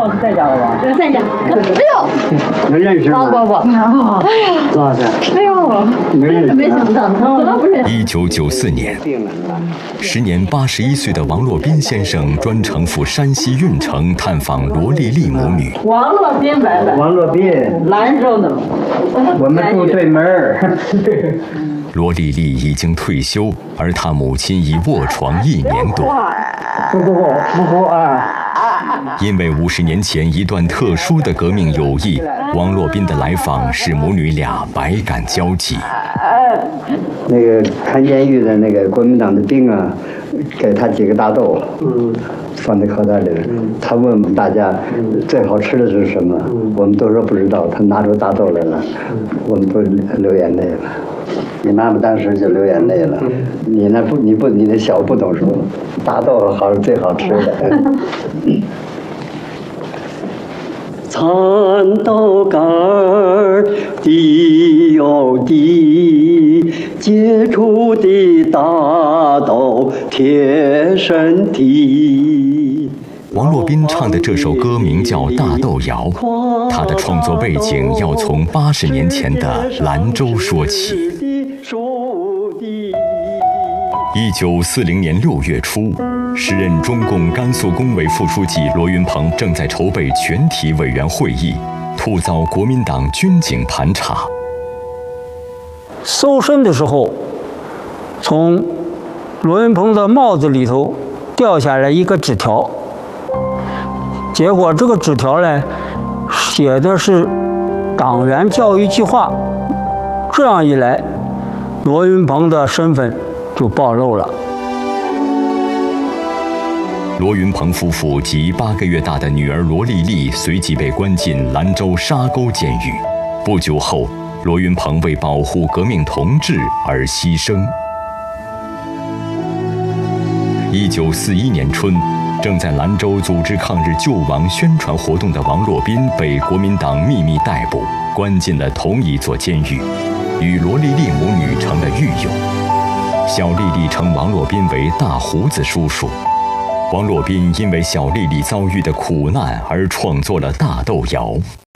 老师在家了吧？ 在家。哎呦， 能认识吗？ 不， 哇塞！ 哎呦，真是没想到，怎么不认识 ？1994年，时年81岁的王洛宾先生专程赴山西运城探访罗丽丽母女。 王洛宾伯伯， 王洛宾， 兰州的， 我们住对门儿。 罗丽丽已经退休，而她母亲已卧床1年多。 不啊！ 因为50年前一段特殊的革命友谊，王洛宾的来访使母女俩百感交集。 那个看监狱的那个国民党的兵啊，给他几个大豆，放在口袋里。他问我们大家最好吃的是什么，我们都说不知道。他拿出大豆来了，我们都流眼泪了。你妈妈当时就流眼泪了。你那小不懂事，大豆好是最好吃的。蚕豆干儿滴又滴，结出的大豆贴身体。 王洛宾唱的这首歌名叫《大豆谣》，他的创作背景要从80年前的兰州说起。1940年6月初，时任中共甘肃工委副书记罗云鹏正在筹备全体委员会议，突遭国民党军警盘查。 搜身的时候，从罗云鹏的帽子里头掉下来一个纸条，结果这个纸条呢，写的是党员教育计划。这样一来，罗云鹏的身份就暴露了。 罗云鹏夫妇及8个月大的女儿罗丽丽随即被关进兰州沙沟监狱。不久后，罗云鹏为保护革命同志而牺牲。1941年春，正在兰州组织抗日救亡宣传活动的王洛宾被国民党秘密逮捕，关进了同一座监狱，与罗丽丽母女成了狱友。小丽丽称王洛宾为大胡子叔叔。王洛宾因为小丽丽遭遇的苦难而创作了《大豆谣》。